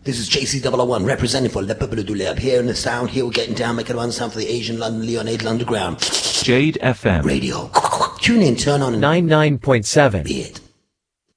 This is JC001 representing for Le Peuple du Lab. Here in the sound, here we're getting down, making one sound for the Asian London Leonade Underground. Jade FM Radio. Tune in, turn on 99.7. Be it.